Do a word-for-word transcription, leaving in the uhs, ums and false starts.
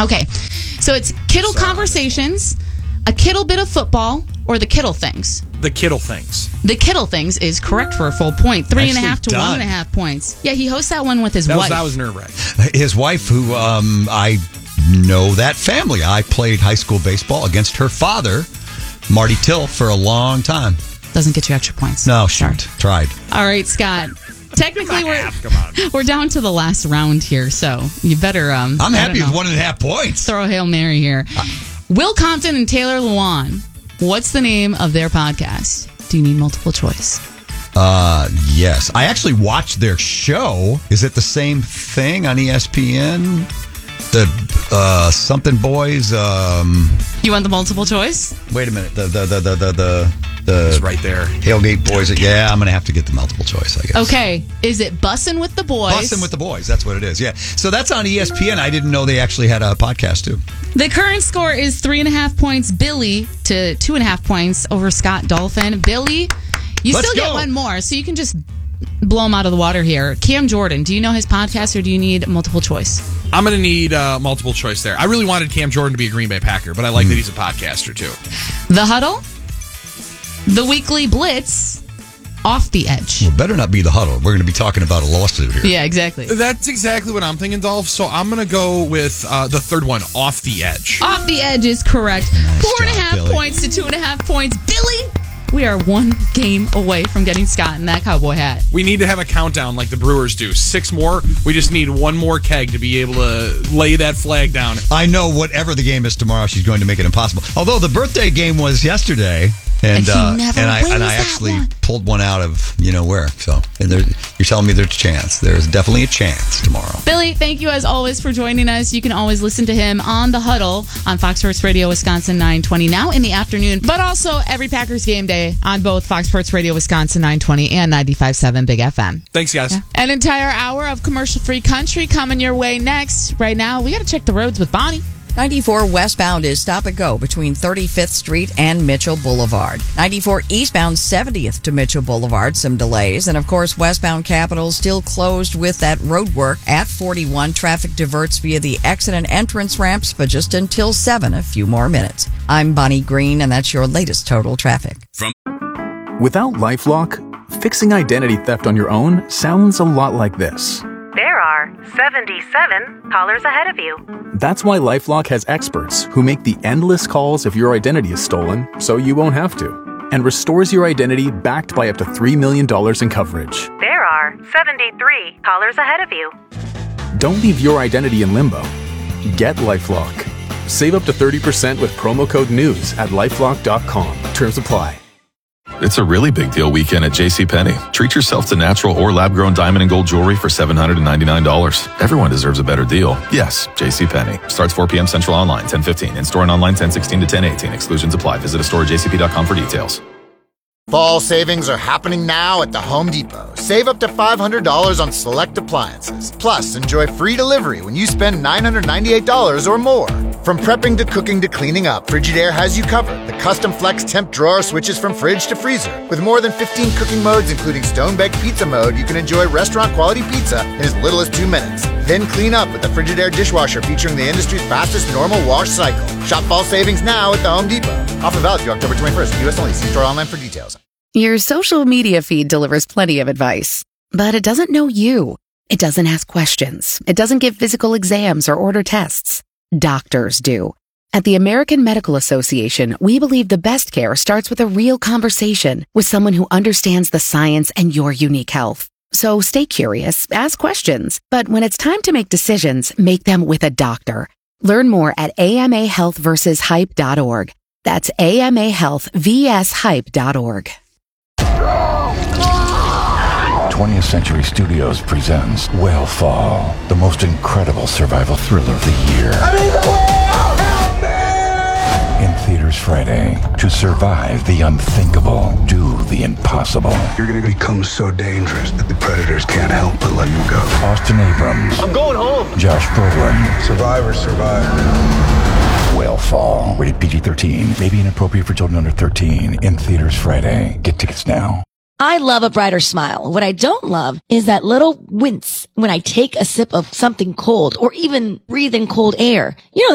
Okay, so it's Kittle Son. Conversations, a Kittle bit of football, or the Kittle Things. The Kittle Things. The Kittle Things is correct for a full point. Three and a Actually half to done. one and a half points. Yeah, he hosts that one with his That wife. was, that was nerve-wracking. His wife, who um, I know that family. I played high school baseball against her father, Marty Till, for a long time. Doesn't get you extra points. No, shoot. Tried. All right, Scott. Technically, we're half, come on. we're down to the last round here, so you better. Um, I'm I happy don't with know, one and a half points. throw a Hail Mary here. Will Compton and Taylor Lewan. What's the name of their podcast? Do you need multiple choice? Uh, yes. I actually watched their show. Is it the same thing on E S P N? The uh, something boys. Um, You want the multiple choice? wait a minute. The the the the the the, the It's right there. Tailgate boys. Yeah, I'm gonna have to get the multiple choice, I guess. Okay. Is it Bussin' with the Boys? Bussin' with the boys. That's what it is. Yeah. So that's on E S P N. I didn't know they actually had a podcast too. The current score is three and a half points, Billy, to two and a half points over Scott Dolphin. Billy, you Let's still get go. one more, so you can just blow him out of the water here. Cam Jordan, do you know his podcast or do you need multiple choice? I'm going to need uh, multiple choice there. I really wanted Cam Jordan to be a Green Bay Packer, but I like that he's a podcaster too. The Huddle, The Weekly Blitz, Off the Edge. Well, better not be the huddle. We're going to be talking about a lawsuit here. Yeah, exactly. That's exactly what I'm thinking, Dolph. So I'm going to go with uh, the third one, Off the Edge. Off the Edge is correct. Nice Four and a job, half Billy. points to two and a half points. Billy, we are one game away from getting Scott in that cowboy hat. We need to have a countdown like the Brewers do. Six more. We just need one more keg to be able to lay that flag down. I know whatever the game is tomorrow, she's going to make it impossible. Although the birthday game was yesterday, and And he uh, never and I wins and I that actually one. pulled one out of you know where. So and there, you're telling me there's a chance. There's definitely a chance tomorrow. Billy, thank you as always for joining us. You can always listen to him on The Huddle on Fox Sports Radio Wisconsin nine twenty now in the afternoon, but also every Packers game day on both Fox Sports Radio Wisconsin nine twenty and ninety-five point seven Big F M. Thanks, guys. An entire hour of commercial-free country coming your way next. Right now, we got to check the roads with Bonnie. ninety-four westbound is stop and go between thirty-fifth Street and Mitchell Boulevard. ninety-four eastbound seventieth to Mitchell Boulevard, some delays. And of course, westbound Capitol still closed with that road work at forty-one. Traffic diverts via the exit and entrance ramps, but just until seven, a few more minutes. I'm Bonnie Green, and that's your latest total traffic. Without LifeLock, fixing identity theft on your own sounds a lot like this. There are seventy-seven callers ahead of you. That's why LifeLock has experts who make the endless calls if your identity is stolen, so you won't have to, and restores your identity backed by up to three million dollars in coverage. There are seventy-three callers ahead of you. Don't leave your identity in limbo. Get LifeLock. Save up to thirty percent with promo code NEWS at lifelock dot com. Terms apply. It's a really big deal weekend at JCPenney. Treat yourself to natural or lab-grown diamond and gold jewelry for seven hundred ninety-nine dollars. Everyone deserves a better deal. Yes, JCPenney. Starts four p.m. Central online, ten fifteen. In-store and online, ten sixteen to ten eighteen. Exclusions apply. Visit a store at j c p dot com for details. Fall savings are happening now at the Home Depot. Save up to five hundred dollars on select appliances. Plus, enjoy free delivery when you spend nine hundred ninety-eight dollars or more. From prepping to cooking to cleaning up, Frigidaire has you covered. The custom flex temp drawer switches from fridge to freezer. With more than fifteen cooking modes, including stone-baked pizza mode, you can enjoy restaurant-quality pizza in as little as two minutes. Then clean up with the Frigidaire dishwasher featuring the industry's fastest normal wash cycle. Shop fall savings now at the Home Depot. Offer valid through October twenty-first. U S only. See store online for details. Your social media feed delivers plenty of advice, but it doesn't know you. It doesn't ask questions. It doesn't give physical exams or order tests. Doctors do. At the American Medical Association, we believe the best care starts with a real conversation with someone who understands the science and your unique health. So stay curious, ask questions, but when it's time to make decisions, make them with a doctor. Learn more at a m a health versus hype dot org. That's a m a health versus hype dot org. twentieth Century Studios presents Whale Fall, the most incredible survival thriller of the year. I'm in the whale! Help me! In theaters Friday. To survive the unthinkable, do the impossible. You're gonna become so dangerous that the predators can't help but let you go. Austin Abrams. I'm going home. Josh Brolin. Survivor, survivor. Whale Fall. Rated P G thirteen. May be inappropriate for children under thirteen. In theaters Friday. Get tickets now. I love a brighter smile. What I don't love is that little wince when I take a sip of something cold or even breathe in cold air. You know